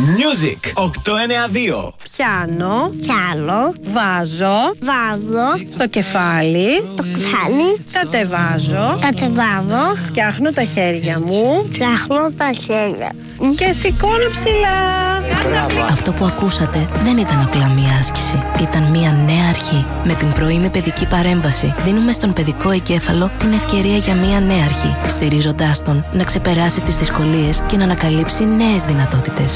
Music 892. Πιάνω. Πιάνω. Βάζω. Στο κεφάλι. Το κεφάλι. Κατεβάζω. Φτιάχνω τα χέρια μου. Και σηκώνω ψηλά. Αυτό που ακούσατε δεν ήταν απλά μία άσκηση. Ήταν μία νέα αρχή. Με την πρωινή παιδική παρέμβαση δίνουμε στον παιδικό εγκέφαλο την ευκαιρία για μία νέα αρχή, στηρίζοντάς τον να ξεπεράσει τις δυσκολίες και να ανακαλύψει νέες δυνατότητες.